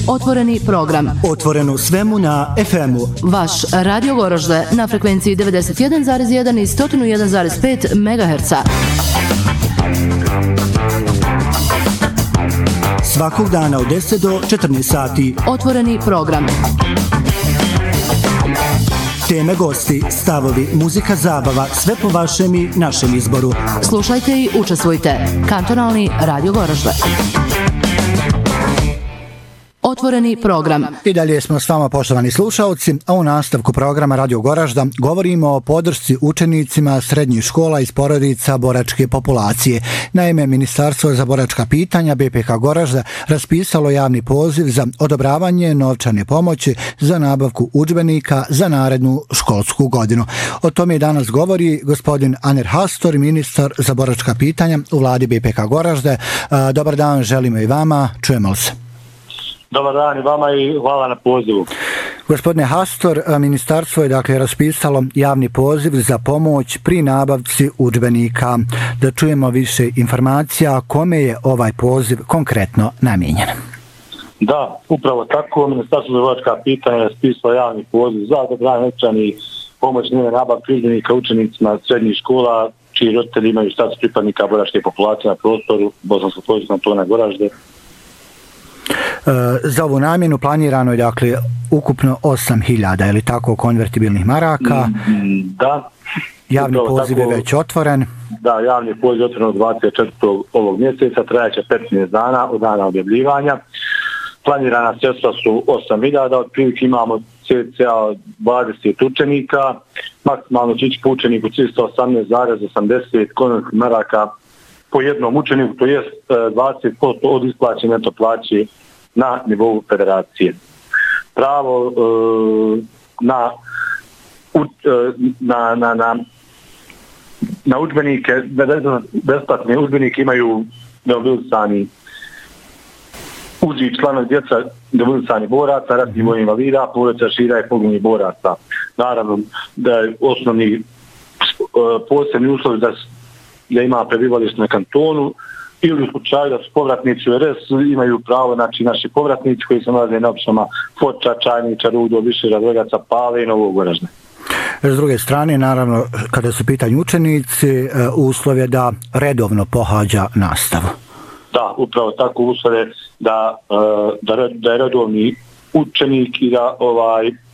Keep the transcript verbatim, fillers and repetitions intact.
Otvoreni program. Otvoreno svemu na ef emu. Vaš Radio Goražde na frekvenciji devedeset jedan zarez jedan i sto jedan zarez pet megaherca. Svakog dana od deset do četrnaest sati. Otvoreni program. Teme, gosti, stavovi, muzika, zabava, sve po vašem i našem izboru. Slušajte i učestvujte. Kantonalni Radio Goražde. Otvoreni program. I dalje smo s vama, poštovani slušalci, a u nastavku programa Radio Goražda govorimo o podršci učenicima srednjih škola iz porodica boračke populacije. Naime, Ministarstvo za boračka pitanja be pe ka Goražda raspisalo javni poziv za odobravanje novčane pomoći za nabavku udžbenika za narednu školsku godinu. O tome danas govori gospodin Aner Hastor, ministar za boračka pitanja u vladi be pe ka Goražde. Dobar dan, želimo i vama, čujemo li se? Dobar dan i vama i hvala na pozivu. Gospodine Hastor, ministarstvo je dakle raspisalo javni poziv za pomoć pri nabavci udžbenika. Da čujemo više informacija kome je ovaj poziv konkretno namijenjen. Da, upravo tako. Ministarstvo za boračka pitanja je raspisalo javni poziv za odobravanje novčane pomoći njene nabavke udžbenika učenicima srednjih škola čiji roditelji imaju status pripadnika boračke populacije na prostoru Bosanskog područja kantona Goražde. Za ovu namjenu planirano je dakle ukupno osam hiljada, je li tako, konvertibilnih maraka? Da. Javni poziv je već otvoren. Da, javni poziv je otvoren od dvadeset četvrtog ovog mjeseca, trajaće petnaest dana od dana objavljivanja. Planirana sredstva su osam hiljada, otprilike imamo cca dvadeset učenika, maksimalno će ići po učeniku tristo osamnaest zarez osamdeset konvertibilnih maraka po jednom učeniku, to jest dvadeset posto od isplaćene neto plaće na nivou federacije. Pravo e, na, u, e, na, na, na, na udžbenike, besplatne udžbenike imaju neobilisani uži članovi djeca neobilisani boraca, ratnih vojnih invalida, porodica šira i poginulih boraca. Naravno da je osnovni e, posebni uslov da da ima prebivalište na kantonu ili u slučaju da su povratnici u er es imaju pravo, znači naši povratnici koji se nalaze na općinama Foča, Čajniča, Rudo, Višera, Dvogaca, Pale i Novog Goražde. S druge strane, naravno, kada su pitanju učenici, uslov je da redovno pohađa nastavu. Da, upravo tako uslov je da, da, da je redovni učenik i da ovaj